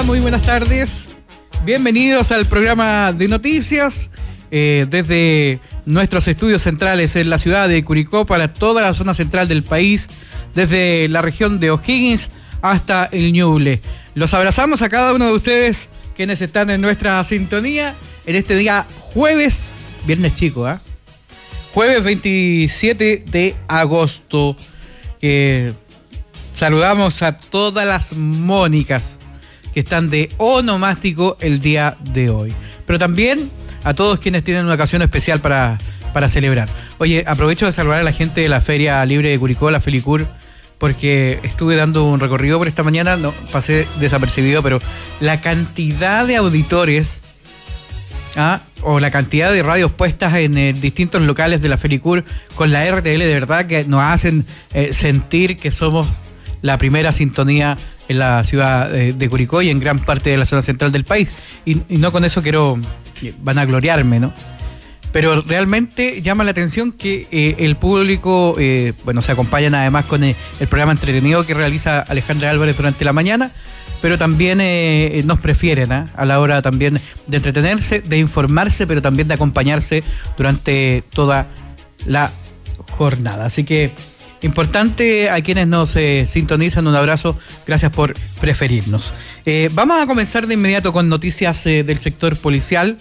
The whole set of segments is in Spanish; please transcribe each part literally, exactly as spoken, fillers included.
Muy buenas tardes. Bienvenidos al programa de noticias eh, desde nuestros estudios centrales en la ciudad de Curicó para toda la zona central del país, desde la región de O'Higgins hasta el Ñuble. Los abrazamos a cada uno de ustedes quienes están en nuestra sintonía en este día jueves, viernes chico, ¿ah? ¿eh? Jueves veintisiete de agosto. Que saludamos a todas las Mónicas que están de onomástico el día de hoy. Pero también a todos quienes tienen una ocasión especial para, para celebrar. Oye, aprovecho de saludar a la gente de la Feria Libre de Curicó, la Felicur, porque estuve dando un recorrido por esta mañana, no pasé desapercibido, pero la cantidad de auditores ¿ah? o la cantidad de radios puestas en eh, distintos locales de la Felicur con la R T L, de verdad que nos hacen eh, sentir que somos la primera sintonía en la ciudad eh, de Curicó y en gran parte de la zona central del país. Y, y no con eso quiero vanagloriarme, ¿no? Pero realmente llama la atención que eh, el público, eh, bueno, se acompañan además con el, el programa entretenido que realiza Alejandra Álvarez durante la mañana, pero también eh, nos prefieren ¿eh? a la hora también de entretenerse, de informarse, pero también de acompañarse durante toda la jornada. Así que importante a quienes nos eh, sintonizan, un abrazo, gracias por preferirnos. Eh, vamos a comenzar de inmediato con noticias eh, del sector policial,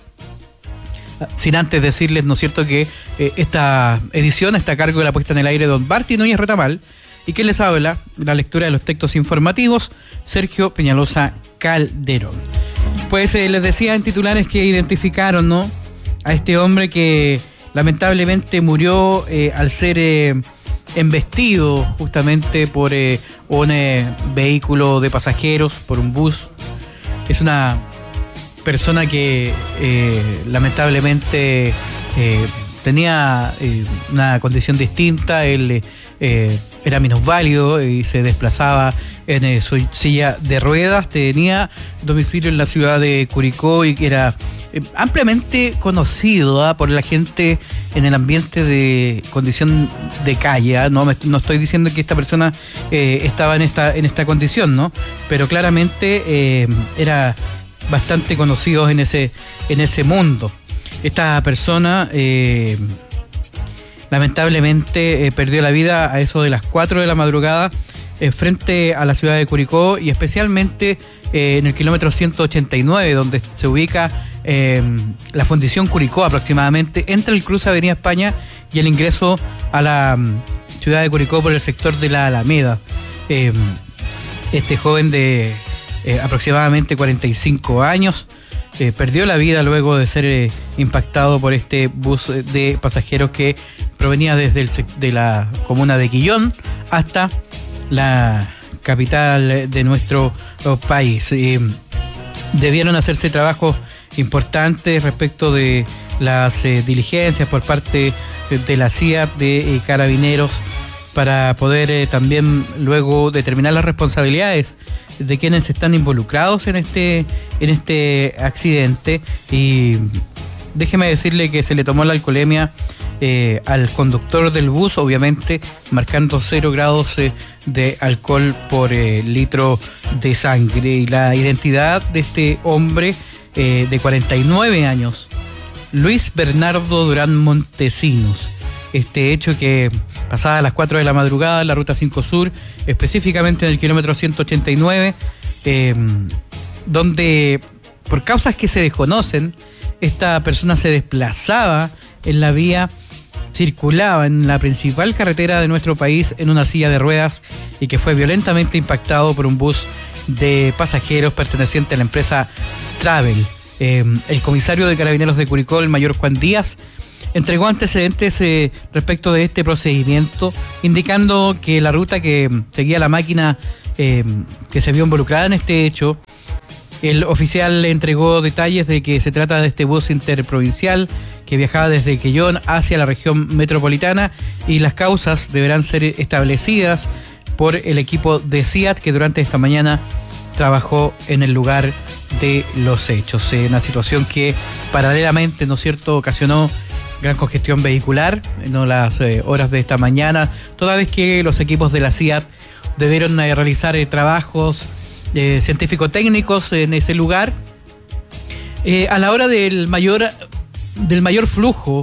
sin antes decirles, ¿no es cierto?, que eh, esta edición está a cargo de la puesta en el aire de don Barty Núñez Retamal, y quien les habla, la lectura de los textos informativos, Sergio Peñalosa Calderón. Pues eh, les decía en titulares que identificaron, ¿no?, a este hombre que lamentablemente murió eh, al ser eh, embestido justamente por eh, un eh, vehículo de pasajeros, por un bus. Es una persona que eh, lamentablemente eh, tenía eh, una condición distinta. Él eh, era minusválido y se desplazaba en eh, su silla de ruedas. Tenía domicilio en la ciudad de Curicó y que era eh, ampliamente conocido ¿eh? por la gente en el ambiente de condición de calle. ¿eh? No, me, no estoy diciendo que esta persona eh, estaba en esta, en esta condición, ¿no? Pero claramente eh, era bastante conocido en ese, en ese mundo. Esta persona eh, lamentablemente eh, perdió la vida a eso de las cuatro de la madrugada eh, frente a la ciudad de Curicó y especialmente eh, en el kilómetro ciento ochenta y nueve, donde se ubica eh, la Fundición Curicó, aproximadamente entre el cruce Avenida España y el ingreso a la um, ciudad de Curicó por el sector de la Alameda. Eh, este joven de Eh, aproximadamente cuarenta y cinco años, eh, perdió la vida luego de ser eh, impactado por este bus de pasajeros que provenía desde el, de la comuna de Quillón hasta la capital de nuestro oh, país. Eh, debieron hacerse trabajos importantes respecto de las eh, diligencias por parte de, de la C I A T, de eh, Carabineros, para poder eh, también luego determinar las responsabilidades de quienes están involucrados en este en este accidente. Y déjeme decirle que se le tomó la alcoholemia eh, al conductor del bus, obviamente marcando cero grados eh, de alcohol por eh, litro de sangre. Y la identidad de este hombre eh, de cuarenta y nueve años, Luis Bernardo Durán Montesinos. Este hecho que pasada a las cuatro de la madrugada en la ruta cinco Sur, específicamente en el kilómetro ciento ochenta y nueve, eh, donde por causas que se desconocen, esta persona se desplazaba en la vía, circulaba en la principal carretera de nuestro país en una silla de ruedas y que fue violentamente impactado por un bus de pasajeros perteneciente a la empresa Travel. Eh, el comisario de Carabineros de Curicó, el mayor Juan Díaz, entregó antecedentes eh, respecto de este procedimiento, indicando que la ruta que seguía la máquina eh, que se vio involucrada en este hecho, el oficial le entregó detalles de que se trata de este bus interprovincial que viajaba desde Quillón hacia la región metropolitana y las causas deberán ser establecidas por el equipo de C I A T que durante esta mañana trabajó en el lugar de los hechos. Eh, una situación que paralelamente, ¿no es cierto?, ocasionó gran congestión vehicular en las eh, horas de esta mañana, toda vez que los equipos de la C I A T debieron eh, realizar eh, trabajos eh, científico-técnicos en ese lugar. Eh, a la hora del mayor, del mayor flujo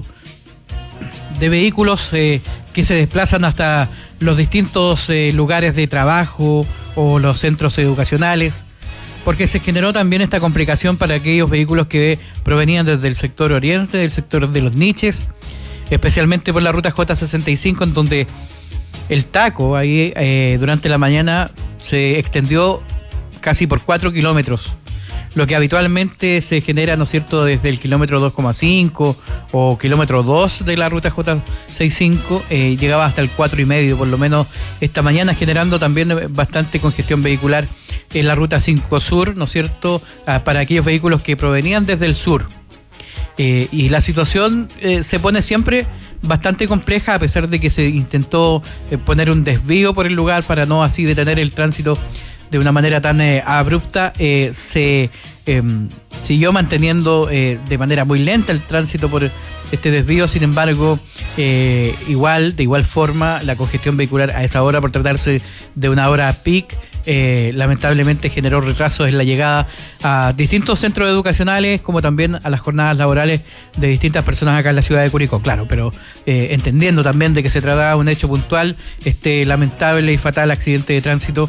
de vehículos eh, que se desplazan hasta los distintos eh, lugares de trabajo o los centros educacionales, porque se generó también esta complicación para aquellos vehículos que provenían desde el sector oriente, del sector de los niches, especialmente por la ruta J sesenta y cinco, en donde el taco ahí eh, durante la mañana se extendió casi por cuatro kilómetros, lo que habitualmente se genera, ¿no es cierto?, desde el kilómetro dos coma cinco o kilómetro dos de la ruta J sesenta y cinco, eh, llegaba hasta el cuatro y medio, por lo menos esta mañana, generando también bastante congestión vehicular en la ruta cinco Sur, ¿no es cierto?, ah, para aquellos vehículos que provenían desde el sur. Eh, y la situación eh, se pone siempre bastante compleja, a pesar de que se intentó eh, poner un desvío por el lugar para no así detener el tránsito de una manera tan eh, abrupta. Eh, se eh, siguió manteniendo eh, de manera muy lenta el tránsito por este desvío. Sin embargo, eh, igual, de igual forma, la congestión vehicular a esa hora, por tratarse de una hora peak, eh, lamentablemente generó retrasos en la llegada a distintos centros educacionales, como también a las jornadas laborales de distintas personas acá en la ciudad de Curicó. Claro, pero eh, entendiendo también de que se trataba de un hecho puntual, este lamentable y fatal accidente de tránsito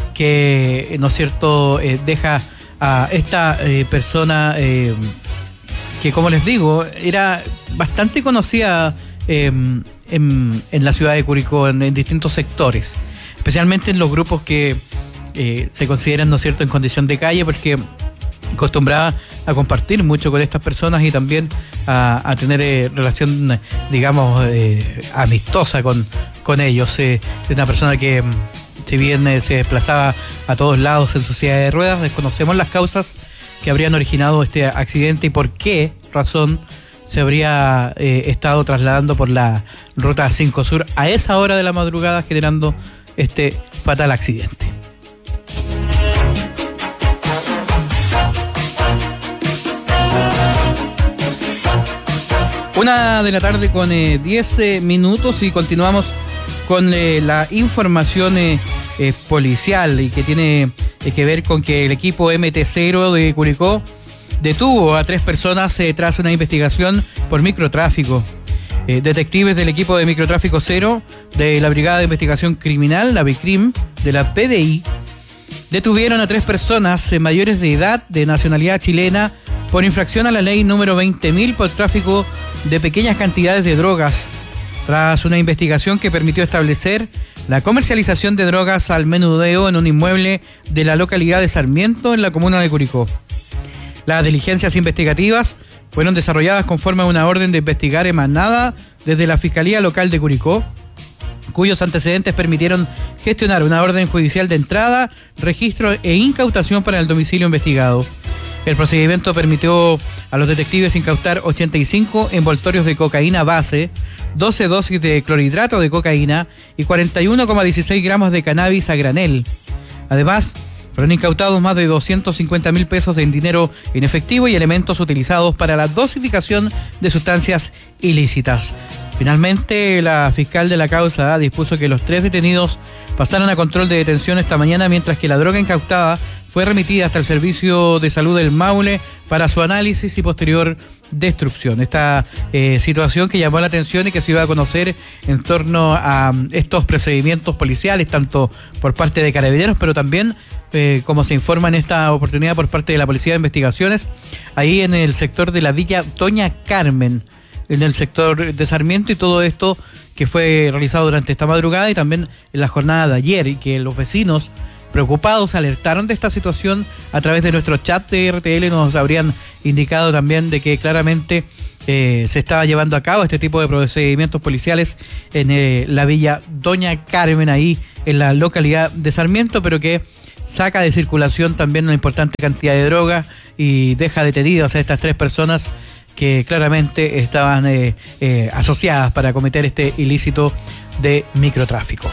que, ¿no es cierto?, eh, deja a esta eh, persona eh, que, como les digo, era bastante conocida eh, en, en la ciudad de Curicó, en, en distintos sectores, especialmente en los grupos que eh, se consideran, ¿no es cierto?, en condición de calle, porque acostumbraba a compartir mucho con estas personas y también a, a tener eh, relación, digamos, eh, amistosa con, con ellos. Eh, es una persona que, si bien eh, se desplazaba a todos lados en su silla de ruedas, desconocemos las causas que habrían originado este accidente y por qué razón se habría eh, estado trasladando por la ruta cinco Sur a esa hora de la madrugada, generando este fatal accidente. Una de la tarde con eh, diez eh, minutos y continuamos con eh, la información eh, eh, policial, y que tiene eh, que ver con que el equipo M T cero de Curicó detuvo a tres personas eh, tras una investigación por microtráfico. Eh, detectives del equipo de microtráfico cero de la Brigada de Investigación Criminal, la BICRIM, de la P D I, detuvieron a tres personas eh, mayores de edad de nacionalidad chilena por infracción a la ley número veinte mil por tráfico de pequeñas cantidades de drogas, tras una investigación que permitió establecer la comercialización de drogas al menudeo en un inmueble de la localidad de Sarmiento, en la comuna de Curicó. Las diligencias investigativas fueron desarrolladas conforme a una orden de investigar emanada desde la Fiscalía Local de Curicó, cuyos antecedentes permitieron gestionar una orden judicial de entrada, registro e incautación para el domicilio investigado. El procedimiento permitió a los detectives incautar ochenta y cinco envoltorios de cocaína base, doce dosis de clorhidrato de cocaína y cuarenta y uno coma dieciséis gramos de cannabis a granel. Además, fueron incautados más de doscientos cincuenta mil pesos en dinero en efectivo y elementos utilizados para la dosificación de sustancias ilícitas. Finalmente, la fiscal de la causa dispuso que los tres detenidos pasaran a control de detención esta mañana, mientras que la droga incautada fue remitida hasta el Servicio de Salud del Maule para su análisis y posterior destrucción. Esta eh, situación que llamó la atención y que se iba a conocer en torno a um, estos procedimientos policiales, tanto por parte de Carabineros, pero también, eh, como se informa en esta oportunidad, por parte de la Policía de Investigaciones, ahí en el sector de la Villa Doña Carmen, en el sector de Sarmiento, y todo esto que fue realizado durante esta madrugada y también en la jornada de ayer, y que los vecinos preocupados alertaron de esta situación a través de nuestro chat de R T L. Nos habrían indicado también de que claramente eh, se estaba llevando a cabo este tipo de procedimientos policiales en eh, la Villa Doña Carmen, ahí en la localidad de Sarmiento, pero que saca de circulación también una importante cantidad de droga y deja detenidas a estas tres personas que claramente estaban eh, eh, asociadas para cometer este ilícito de microtráfico.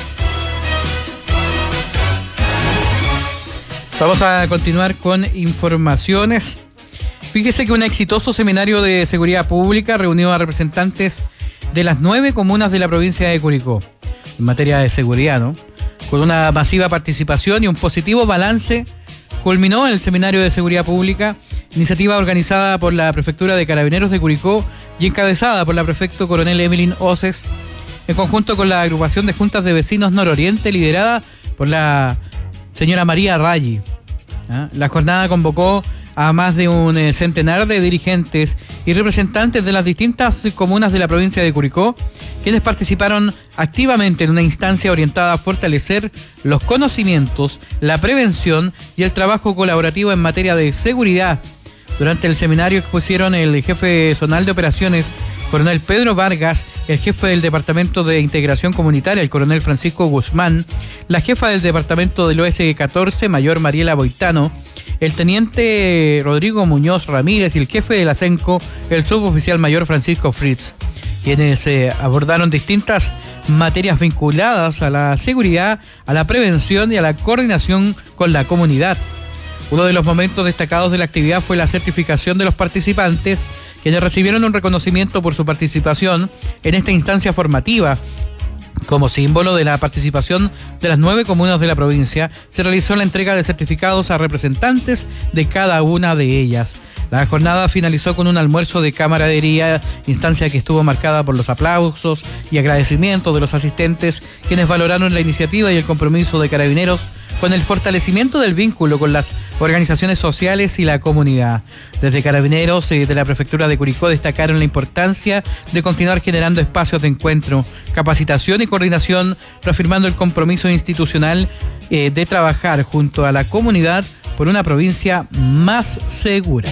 Vamos a continuar con informaciones. Fíjese que un exitoso seminario de seguridad pública reunió a representantes de las nueve comunas de la provincia de Curicó en materia de seguridad, ¿no? Con una masiva participación y un positivo balance, culminó el Seminario de Seguridad Pública, iniciativa organizada por la Prefectura de Carabineros de Curicó y encabezada por la prefecto coronel Evelyn Oces, en conjunto con la agrupación de juntas de vecinos Nororiente, liderada por la señora María Raggi. ¿Ah? La jornada convocó a más de un eh, centenar de dirigentes y representantes de las distintas comunas de la provincia de Curicó, quienes participaron activamente en una instancia orientada a fortalecer los conocimientos, la prevención y el trabajo colaborativo en materia de seguridad. Durante el seminario expusieron el jefe zonal de operaciones, coronel Pedro Vargas, el jefe del Departamento de Integración Comunitaria, el coronel Francisco Guzmán, la jefa del Departamento del O S catorce, mayor Mariela Boitano, el teniente Rodrigo Muñoz Ramírez y el jefe del ASENCO, el suboficial mayor Francisco Fritz, quienes eh, abordaron distintas materias vinculadas a la seguridad, a la prevención y a la coordinación con la comunidad. Uno de los momentos destacados de la actividad fue la certificación de los participantes, quienes recibieron un reconocimiento por su participación en esta instancia formativa. Como símbolo de la participación de las nueve comunas de la provincia, se realizó la entrega de certificados a representantes de cada una de ellas. La jornada finalizó con un almuerzo de camaradería, instancia que estuvo marcada por los aplausos y agradecimientos de los asistentes, quienes valoraron la iniciativa y el compromiso de Carabineros con el fortalecimiento del vínculo con las organizaciones sociales y la comunidad. Desde Carabineros y de la Prefectura de Curicó destacaron la importancia de continuar generando espacios de encuentro, capacitación y coordinación, reafirmando el compromiso institucional eh, de trabajar junto a la comunidad por una provincia más segura.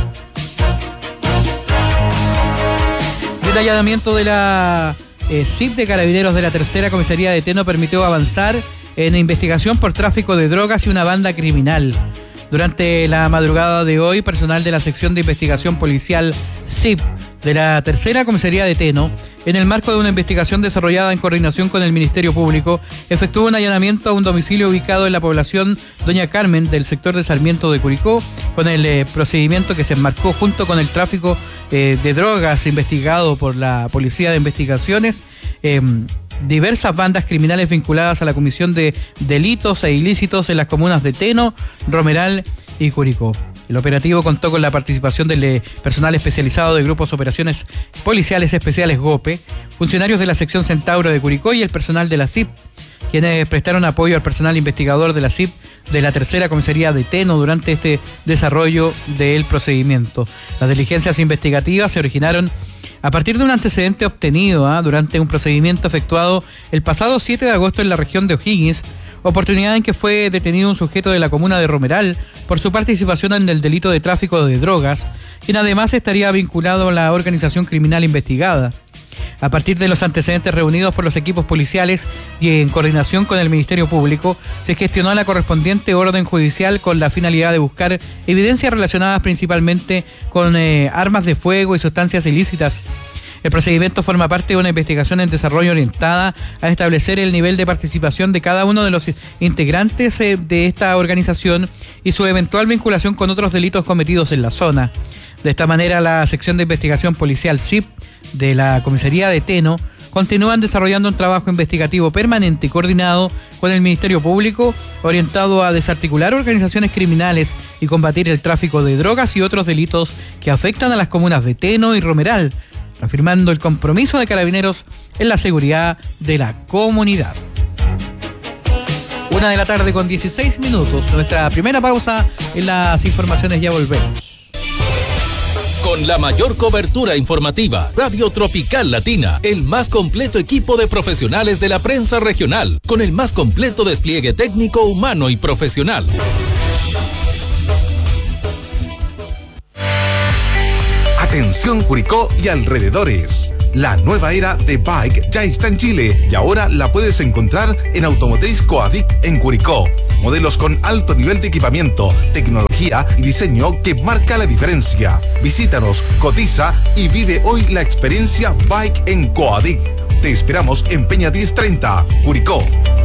Detallamiento de la eh, C I P de Carabineros de la Tercera Comisaría de Teno permitió avanzar en investigación por tráfico de drogas y una banda criminal. Durante la madrugada de hoy, personal de la sección de investigación policial C I P de la Tercera Comisaría de Teno, en el marco de una investigación desarrollada en coordinación con el Ministerio Público, efectuó un allanamiento a un domicilio ubicado en la población Doña Carmen del sector de Sarmiento de Curicó, con el eh, procedimiento que se enmarcó junto con el tráfico eh, de drogas investigado por la Policía de Investigaciones. Eh, diversas bandas criminales vinculadas a la comisión de delitos e ilícitos en las comunas de Teno, Romeral y Curicó. El operativo contó con la participación del personal especializado de Grupos Operaciones Policiales Especiales GOPE, funcionarios de la sección Centauro de Curicó y el personal de la C I P, quienes prestaron apoyo al personal investigador de la C I P de la Tercera Comisaría de Teno durante este desarrollo del procedimiento. Las diligencias investigativas se originaron a partir de un antecedente obtenido ¿eh? durante un procedimiento efectuado el pasado siete de agosto en la región de O'Higgins, oportunidad en que fue detenido un sujeto de la comuna de Romeral por su participación en el delito de tráfico de drogas, quien además estaría vinculado a la organización criminal investigada. A partir de los antecedentes reunidos por los equipos policiales y en coordinación con el Ministerio Público, se gestionó la correspondiente orden judicial con la finalidad de buscar evidencias relacionadas principalmente con eh, armas de fuego y sustancias ilícitas. El procedimiento forma parte de una investigación en desarrollo orientada a establecer el nivel de participación de cada uno de los integrantes eh, de esta organización y su eventual vinculación con otros delitos cometidos en la zona. De esta manera, la sección de investigación policial C I P de la Comisaría de Teno continúan desarrollando un trabajo investigativo permanente y coordinado con el Ministerio Público, orientado a desarticular organizaciones criminales y combatir el tráfico de drogas y otros delitos que afectan a las comunas de Teno y Romeral, afirmando el compromiso de Carabineros en la seguridad de la comunidad. Una de la tarde con dieciséis minutos, nuestra primera pausa en las informaciones, ya volvemos. Con la mayor cobertura informativa, Radio Tropical Latina, el más completo equipo de profesionales de la prensa regional, con el más completo despliegue técnico, humano y profesional. Atención Curicó y alrededores. La nueva era de Bike ya está en Chile y ahora la puedes encontrar en Automotriz Coadic en Curicó. Modelos con alto nivel de equipamiento, tecnología y diseño que marca la diferencia. Visítanos, cotiza y vive hoy la experiencia Bike en Coadic. Te esperamos en Peña diez treinta, Curicó.